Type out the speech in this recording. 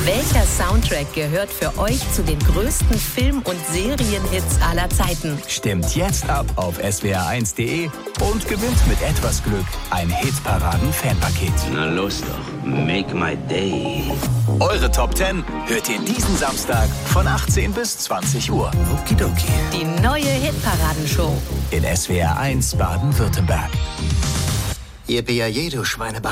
Welcher Soundtrack gehört für euch zu den größten Film- und Serienhits aller Zeiten? Stimmt jetzt ab auf swr1.de und gewinnt mit etwas Glück ein Hitparaden-Fanpaket. Na los doch, make my day. Eure Top 10 hört ihr diesen Samstag von 18 bis 20 Uhr. Okidoki. Die neue Hitparadenshow In SWR1 Baden-Württemberg. Yippie, du Schweinebacke.